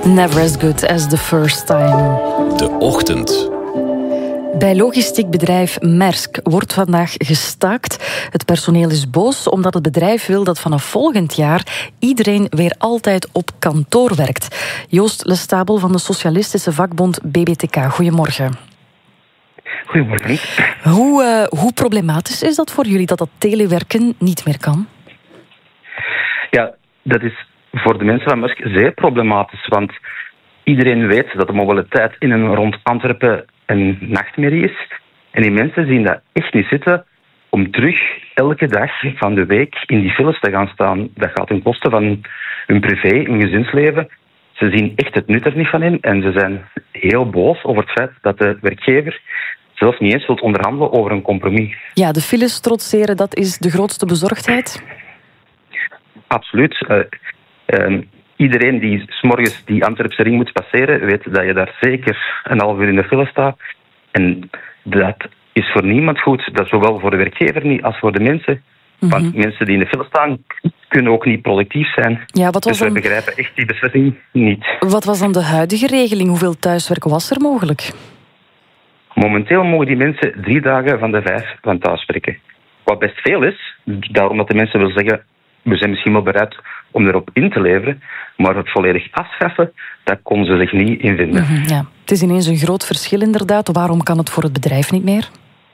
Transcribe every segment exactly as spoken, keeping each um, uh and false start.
Never as good as the first time. De Ochtend. Bij logistiek bedrijf Maersk wordt vandaag gestaakt. Het personeel is boos omdat het bedrijf wil dat vanaf volgend jaar iedereen weer altijd op kantoor werkt. Joost Lestabel van de socialistische vakbond B B T K. Goedemorgen. Goedemorgen. Hoe, uh, hoe problematisch is dat voor jullie dat dat telewerken niet meer kan? Ja, dat is voor de mensen van Maersk zeer problematisch. Want iedereen weet dat de mobiliteit in en rond Antwerpen een nachtmerrie is. En die mensen zien dat echt niet zitten om terug elke dag van de week in die files te gaan staan. Dat gaat ten koste van hun privé, hun gezinsleven. Ze zien echt het nut er niet van in. En ze zijn heel boos over het feit dat de werkgever zelfs niet eens wilt onderhandelen over een compromis. Ja, de files trotseren, dat is de grootste bezorgdheid? Absoluut. Uh, uh, iedereen die 's morgens die Antwerpse ring moet passeren, weet dat je daar zeker een half uur in de file staat. En dat is voor niemand goed. Dat is zowel voor de werkgever niet als voor de mensen. Mm-hmm. Want mensen die in de file staan, kunnen ook niet productief zijn. Ja, wat was dus we dan... begrijpen echt die beslissing niet. Wat was dan de huidige regeling? Hoeveel thuiswerk was er mogelijk? Momenteel mogen die mensen drie dagen van de vijf van thuis werken. Wat best veel is, daarom dat de mensen willen zeggen, we zijn misschien wel bereid om erop in te leveren, maar het volledig afschaffen, daar konden ze zich niet in vinden. Mm-hmm, ja. Het is ineens een groot verschil inderdaad. Waarom kan het voor het bedrijf niet meer?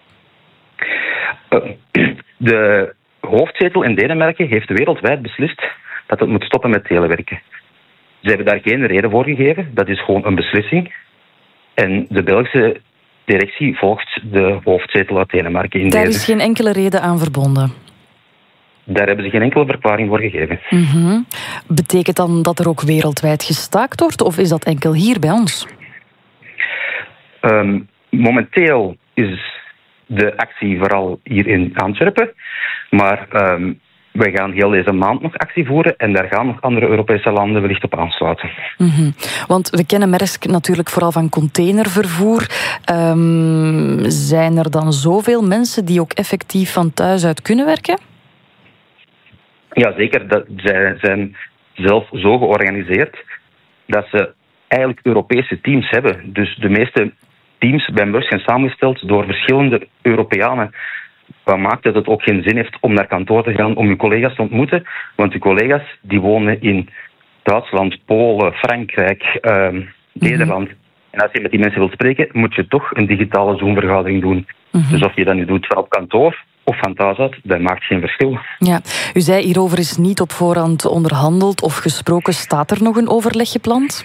De hoofdzetel in Denemarken heeft wereldwijd beslist dat het moet stoppen met telewerken. Ze hebben daar geen reden voor gegeven. Dat is gewoon een beslissing. En de Belgische directie volgt de hoofdzetel uit Denemarken in Daar deze. is geen enkele reden aan verbonden. Daar hebben ze geen enkele verklaring voor gegeven. Mm-hmm. Betekent dan dat er ook wereldwijd gestaakt wordt, of is dat enkel hier bij ons? Um, momenteel is de actie vooral hier in Antwerpen. Maar um, wij gaan heel deze maand nog actie voeren en daar gaan nog andere Europese landen wellicht op aansluiten. Mm-hmm. Want we kennen Maersk natuurlijk vooral van containervervoer. Um, zijn er dan zoveel mensen die ook effectief van thuis uit kunnen werken? Ja, zeker. Dat, zij zijn zelf zo georganiseerd dat ze eigenlijk Europese teams hebben. Dus de meeste teams bij Maersk zijn samengesteld door verschillende Europeanen. Wat maakt dat het ook geen zin heeft om naar kantoor te gaan om je collega's te ontmoeten. Want je collega's die wonen in Duitsland, Polen, Frankrijk, uh, mm-hmm. Nederland. En als je met die mensen wilt spreken, moet je toch een digitale Zoom-vergadering doen. Mm-hmm. Dus of je dat nu doet van op kantoor of van thuis uit, dat maakt geen verschil. Ja, u zei hierover is niet op voorhand onderhandeld of gesproken. Staat er nog een overleg gepland?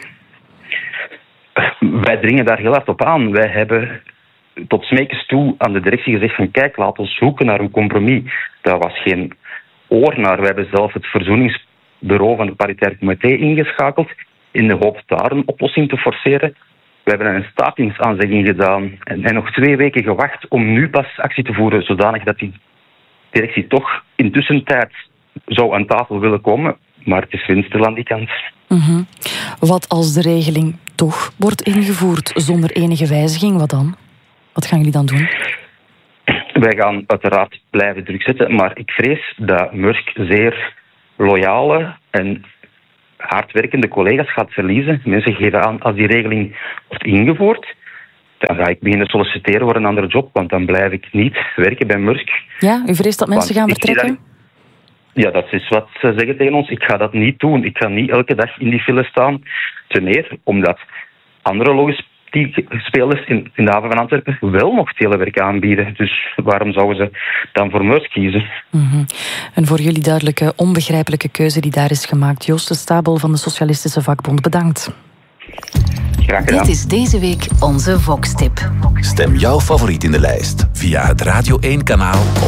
Wij dringen daar heel hard op aan. Wij hebben tot smekens toe aan de directie gezegd van kijk, laat ons zoeken naar een compromis. Daar was geen oor naar. Wij hebben zelf het verzoeningsbureau van het paritair comité ingeschakeld in de hoop daar een oplossing te forceren. We hebben een stakingsaanzegging gedaan en, en nog twee weken gewacht om nu pas actie te voeren, zodanig dat die directie toch intussen tijd zou aan tafel willen komen. Maar het is windstil aan die kant. Mm-hmm. Wat als de regeling toch wordt ingevoerd zonder enige wijziging, wat dan? Wat gaan jullie dan doen? Wij gaan uiteraard blijven druk zetten, maar ik vrees dat Maersk zeer loyale en hardwerkende collega's gaat verliezen. Mensen geven aan, als die regeling wordt ingevoerd, dan ga ik beginnen solliciteren voor een andere job, want dan blijf ik niet werken bij Maersk. Ja, u vreest dat mensen want gaan vertrekken? Ja, dat is wat ze zeggen tegen ons. Ik ga dat niet doen. Ik ga niet elke dag in die file staan. Ten meer omdat andere logistiek spelers in, in de haven van Antwerpen wel nog telewerk aanbieden. Dus waarom zouden ze dan voor Maersk kiezen? Mm-hmm. En voor jullie duidelijke, onbegrijpelijke keuze die daar is gemaakt. Joost Lestabel van de Socialistische Vakbond, bedankt. Graag gedaan. Dit is deze week onze Vox-tip. Stem jouw favoriet in de lijst via het Radio één kanaal